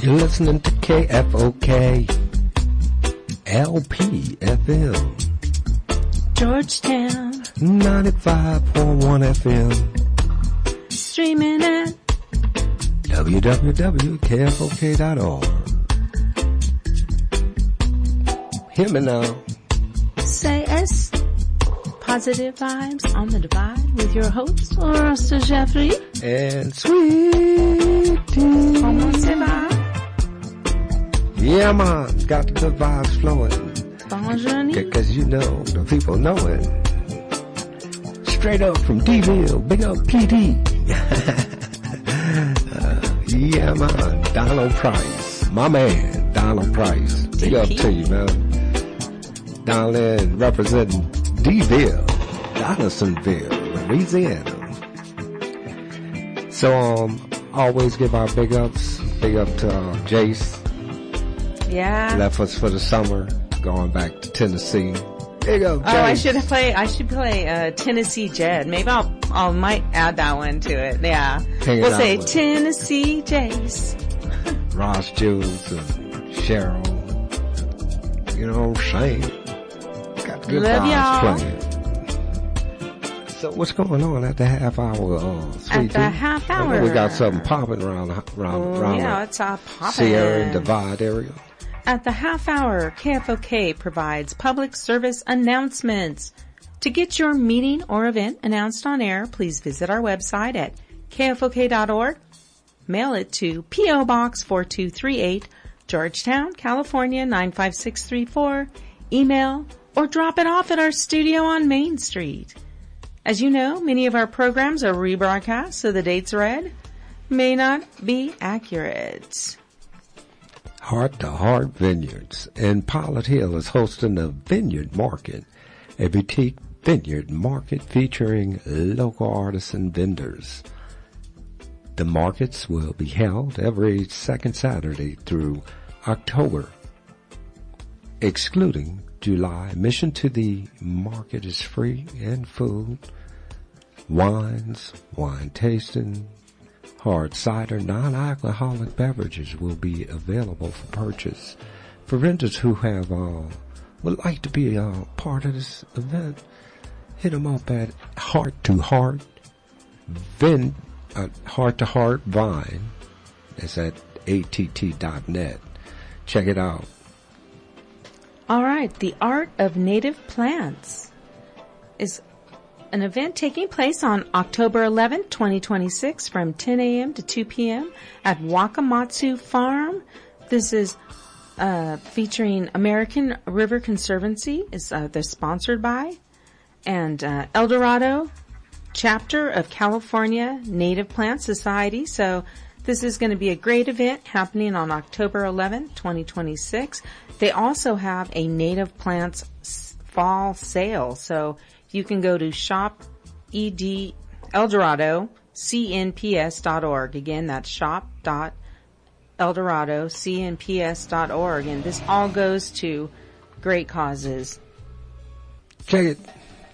You're listening to KFOK LPFM Georgetown 95.1 FM. Streaming at www.kfok.org. Hear me now. Say S. Positive vibes on the divide with your host, Roster Jeffrey. And Sweet Tea. Como se va? Yeah, man. Got the good vibes flowing. Bonjour. Because you know, the people know it. Straight up from D-Ville. Big up PD. Yeah, man. Donald Price. My man, Donald Price. Big up to you, man. Down there representing D-Ville, Donaldsonville, Louisiana. So, always give our big ups. Big up to Jace. Yeah. Left us for the summer, going back to Tennessee. Big up, Jace. Oh, I should play Tennessee Jed. Maybe I might add that one to it. Yeah. We'll say Tennessee Jace. Ross Jules and Cheryl. You know what I'm saying? Got the good Love vibes y'all. playing. So what's going on at the half hour, Sweet At the Tea? half I know hour. we got something popping around Yeah, it's all popping. Sierra and Divide area. At the half hour, KFOK provides public service announcements. To get your meeting or event announced on air, please visit our website at kfok.org. Mail it to P.O. Box 4238, Georgetown, California 95634. Email or drop it off at our studio on Main Street. As you know, many of our programs are rebroadcast, so the dates read may not be accurate. Heart to Heart Vineyards in Pilot Hill is hosting a vineyard market, a boutique vineyard market featuring local artists and vendors. The markets will be held every second Saturday through October, excluding July. Admission to the market is free, and food, wines, wine tasting, hard cider, non-alcoholic beverages will be available for purchase. For vendors who have would like to be a part of this event, hit them up at Heart to Heart Vine. That's at att.net. Check it out. All right, the Art of Native Plants is an event taking place on October 11th, 2026 from 10 a.m. to 2 p.m. at Wakamatsu Farm. This is featuring American River Conservancy. They're sponsored by, and El Dorado chapter of California Native Plant Society. So this is going to be a great event happening on October 11th, 2026. They also have a native plants fall sale. So you can go to shop ElDoradoCNPS.org. Again, that's shop.ElDoradoCNPS.org. And this all goes to great causes. Check it.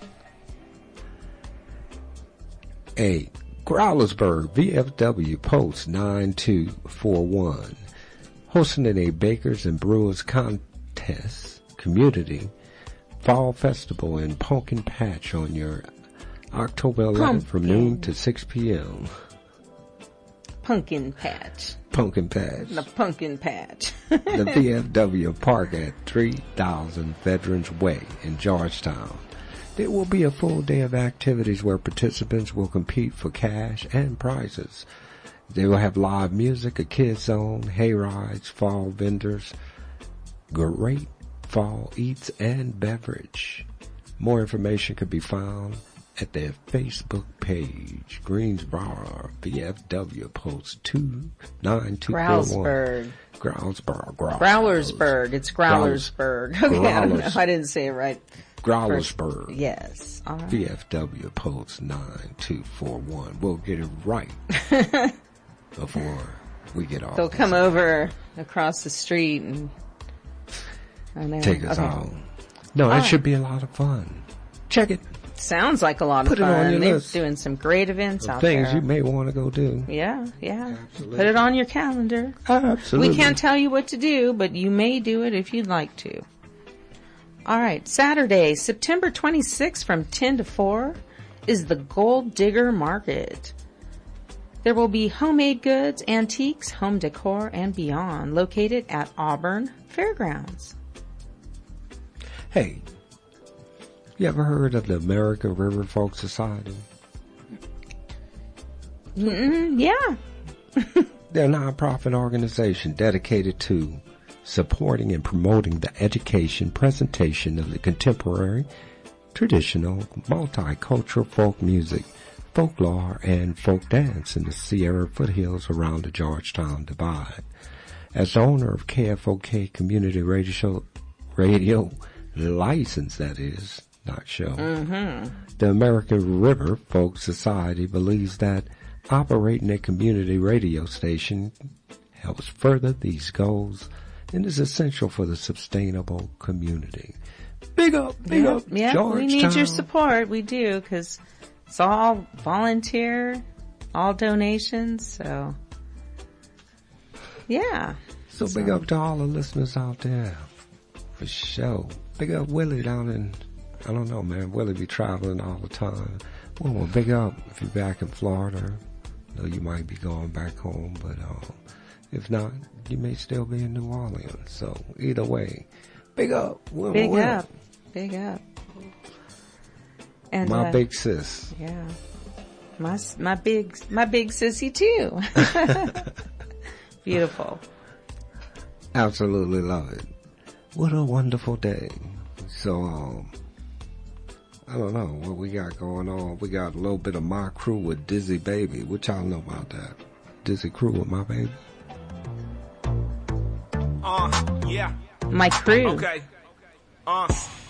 A Growlersburg VFW Post 9241 hosting a Bakers and Brewers Contest Community Fall Festival in Pumpkin Patch on your October 11th from noon to 6 p.m. Pumpkin Patch. Pumpkin Patch. The Pumpkin Patch. The VFW Park at 3000 Veterans Way in Georgetown. There will be a full day of activities where participants will compete for cash and prizes. They will have live music, a kids zone, hay rides, fall vendors, great fall eats and beverage. More information can be found at their Facebook page, Greensboro VFW Post 29241. Growlersburg. It's Growlersburg. Okay, I don't know. I didn't say it right. Growlersburg. Yes. All right. VFW Post 9241. We'll get it right before we get off. They'll come over across the street and take us out. No, it should be a lot of fun. Check it. Sounds like a lot Put of it on fun. your They're list. doing some great events out Things there. you may want to go do. Yeah. Absolutely. Put it on your calendar. Absolutely. We can't tell you what to do, but you may do it if you'd like to. All right. Saturday, September 26th from 10 to 4 is the Gold Digger Market. There will be homemade goods, antiques, home decor, and beyond located at Auburn Fairgrounds. Hey, you ever heard of the American River Folk Society? Yeah. They're a nonprofit organization dedicated to supporting and promoting the education, presentation of the contemporary, traditional, multicultural folk music, folklore, and folk dance in the Sierra foothills around the Georgetown Divide. As the owner of KFOK Community Radio license, that is, not show, the American River Folk Society believes that operating a community radio station helps further these goals and is essential for the sustainable community. Big up, Yeah, Georgetown. we need your support. We do, because it's all volunteer, all donations, so yeah. So big up to all the listeners out there, for sure. Big up Willie down in, I don't know, man, Willie be traveling all the time. Well, big up if you're back in Florida. I know you might be going back home, but if not, you may still be in New Orleans. So either way, big up. Big up. Big up. And my big sis. Yeah. My big sissy too. Beautiful. Absolutely love it. What a wonderful day. So, I don't know what we got going on. We got a little bit of My Crew with Dizzy Baby. What y'all know about that? Dizzy Crew with My Baby? Yeah. My Crew. Okay.